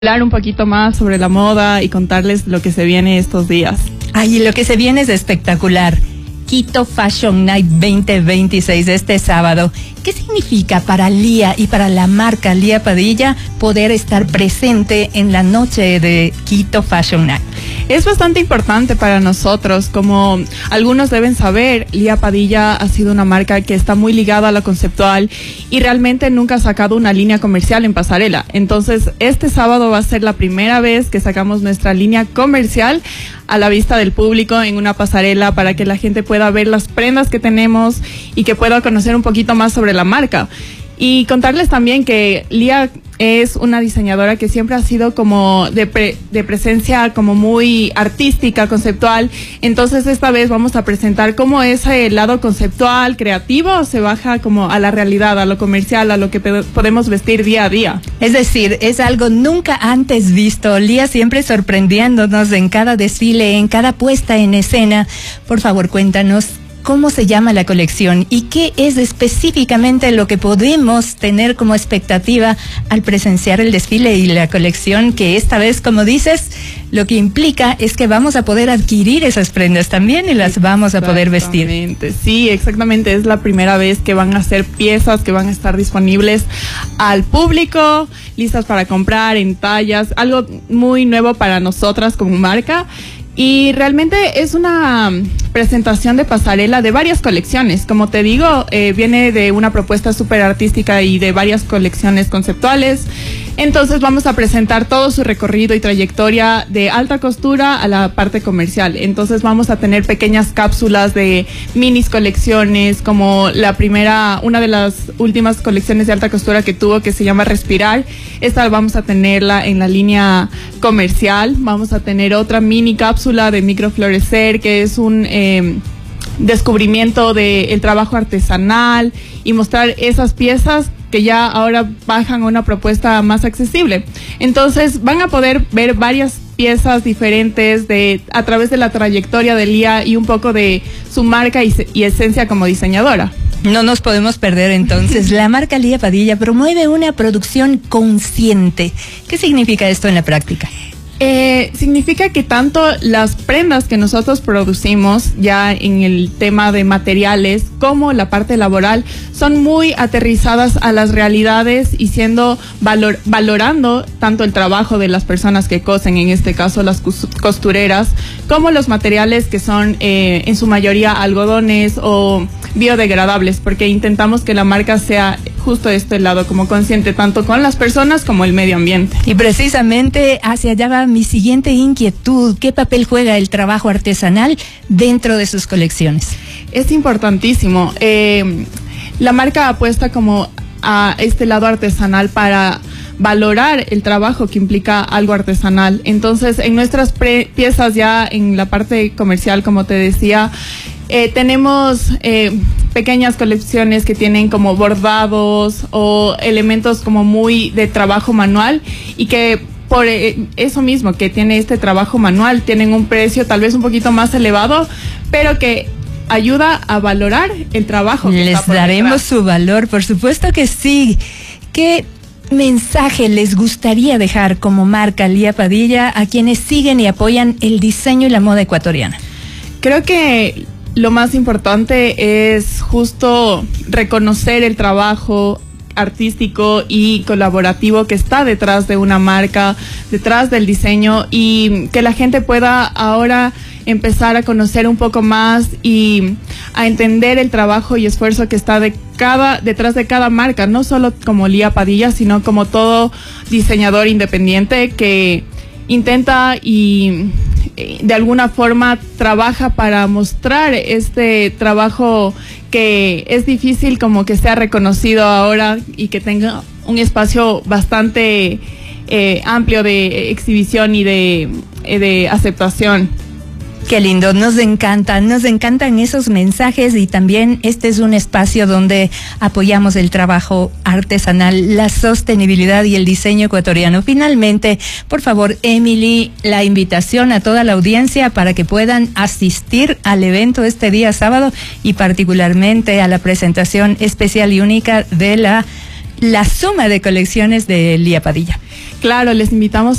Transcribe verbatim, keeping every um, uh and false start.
Hablar un poquito más sobre la moda y contarles lo que se viene estos días. Ay, lo que se viene es espectacular. Quito Fashion Night veinte veintiséis este sábado. ¿Qué significa para Lía y para la marca Lía Padilla poder estar presente en la noche de Quito Fashion Night? Es bastante importante para nosotros. Como algunos deben saber, Lía Padilla ha sido una marca que está muy ligada a lo conceptual y realmente nunca ha sacado una línea comercial en pasarela. Entonces, este sábado va a ser la primera vez que sacamos nuestra línea comercial a la vista del público en una pasarela para que la gente pueda ver las prendas que tenemos y que pueda conocer un poquito más sobre la marca. Y contarles también que Lía es una diseñadora que siempre ha sido como de, pre, de presencia como muy artística, conceptual. Entonces esta vez vamos a presentar cómo ese lado conceptual, creativo, se baja como a la realidad, a lo comercial, a lo que podemos vestir día a día. Es decir, es algo nunca antes visto. Lía siempre sorprendiéndonos en cada desfile, en cada puesta en escena. Por favor, cuéntanos ¿cómo se llama la colección y qué es específicamente lo que podemos tener como expectativa al presenciar el desfile y la colección, que esta vez, como dices, lo que implica es que vamos a poder adquirir esas prendas también y las vamos a poder vestir? Sí, exactamente, es la primera vez que van a ser piezas que van a estar disponibles al público, listas para comprar en tallas, algo muy nuevo para nosotras como marca. Y realmente es una presentación de pasarela de varias colecciones. Como te digo, eh, viene de una propuesta súper artística y de varias colecciones conceptuales. Entonces vamos a presentar todo su recorrido y trayectoria de alta costura a la parte comercial. Entonces vamos a tener pequeñas cápsulas de minis colecciones, como la primera, una de las últimas colecciones de alta costura que tuvo, que se llama Respirar. Esta vamos a tenerla en la línea comercial. Vamos a tener otra mini cápsula de microflorecer, que es un eh, descubrimiento del trabajo artesanal y mostrar esas piezas que ya ahora bajan a una propuesta más accesible. Entonces van a poder ver varias piezas diferentes de a través de la trayectoria de Lía y un poco de su marca y, y esencia como diseñadora. No nos podemos perder entonces. La marca Lía Padilla promueve una producción consciente. ¿Qué significa esto en la práctica? Eh, significa que tanto las prendas que nosotros producimos ya en el tema de materiales como la parte laboral son muy aterrizadas a las realidades y siendo valor, valorando tanto el trabajo de las personas que cosen, en este caso las costureras, como los materiales que son eh, en su mayoría algodones o biodegradables, porque intentamos que la marca sea justo este lado, como consciente tanto con las personas como el medio ambiente. Y precisamente hacia allá va mi siguiente inquietud. ¿Qué papel juega el trabajo artesanal dentro de sus colecciones? Es importantísimo. Eh, la marca apuesta como a este lado artesanal para valorar el trabajo que implica algo artesanal. Entonces, en nuestras piezas ya en la parte comercial, como te decía, Eh, tenemos eh, pequeñas colecciones que tienen como bordados o elementos como muy de trabajo manual y que por eh, eso mismo que tiene este trabajo manual tienen un precio tal vez un poquito más elevado, pero que ayuda a valorar el trabajo. Que Les está por daremos detrás. su valor, por supuesto que sí. ¿Qué mensaje les gustaría dejar como marca Lía Padilla a quienes siguen y apoyan el diseño y la moda ecuatoriana? Creo que lo más importante es justo reconocer el trabajo artístico y colaborativo que está detrás de una marca, detrás del diseño, y que la gente pueda ahora empezar a conocer un poco más y a entender el trabajo y esfuerzo que está de cada, detrás de cada marca, no solo como Lía Padilla, sino como todo diseñador independiente que intenta y de alguna forma trabaja para mostrar este trabajo que es difícil como que sea reconocido ahora y que tenga un espacio bastante eh, amplio de exhibición y de, de aceptación. Qué lindo, nos encantan, nos encantan esos mensajes y también este es un espacio donde apoyamos el trabajo artesanal, la sostenibilidad y el diseño ecuatoriano. Finalmente, por favor, Emily, la invitación a toda la audiencia para que puedan asistir al evento este día sábado y particularmente a la presentación especial y única de la, la suma de colecciones de Lía Padilla. Claro, les invitamos